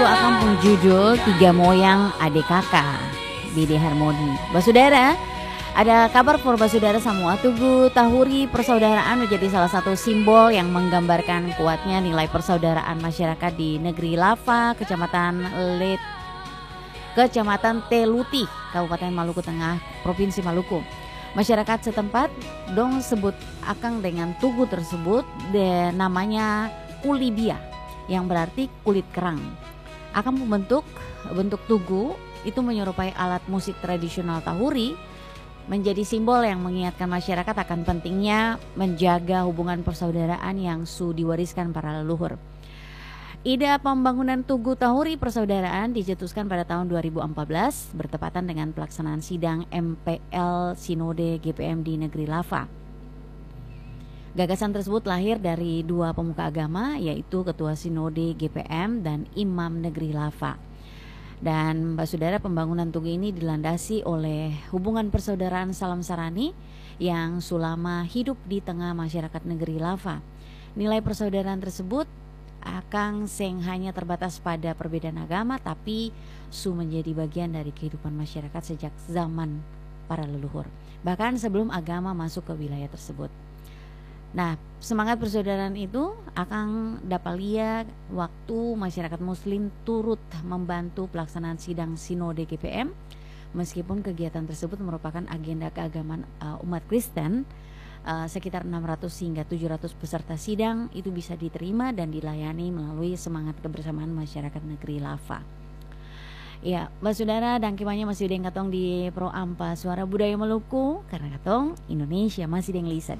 akan judul Tiga Moyang Adik Kakak Dede Harmoni. Basudara, ada kabar for Basudara Samoa Tugu Tahuri persaudaraan menjadi salah satu simbol yang menggambarkan kuatnya nilai persaudaraan masyarakat di negeri Lava, Kecamatan Teluti, Kabupaten Maluku Tengah, Provinsi Maluku. Masyarakat setempat dong sebut akang dengan tugu tersebut namanya kulibia, yang berarti kulit kerang. Akan bentuk tugu itu menyerupai alat musik tradisional Tahuri, menjadi simbol yang mengingatkan masyarakat akan pentingnya menjaga hubungan persaudaraan yang diwariskan para leluhur. Ide pembangunan Tugu Tahuri Persaudaraan dicetuskan pada tahun 2014 bertepatan dengan pelaksanaan sidang MPL Sinode GPM di negeri Lava. Gagasan tersebut lahir dari dua pemuka agama, yaitu Ketua Sinode GPM dan Imam Negeri Lava. Dan Basudara, pembangunan tugu ini dilandasi oleh hubungan persaudaraan Salam Sarani yang sulama hidup di tengah masyarakat negeri Lava. Nilai persaudaraan tersebut akang seng hanya terbatas pada perbedaan agama, tapi menjadi bagian dari kehidupan masyarakat sejak zaman para leluhur, bahkan sebelum agama masuk ke wilayah tersebut. Nah, semangat persaudaraan itu akan dapat lihat waktu masyarakat muslim turut membantu pelaksanaan sidang Sinode GPM, meskipun kegiatan tersebut merupakan agenda keagamaan umat Kristen. Sekitar 600 hingga 700 peserta sidang itu bisa diterima dan dilayani melalui semangat kebersamaan masyarakat negeri Lava. Ya, Basudara, dan kimanya masih deng katong di Pro Ampa Suara Budaya Maluku, karena katong Indonesia masih deng lisan.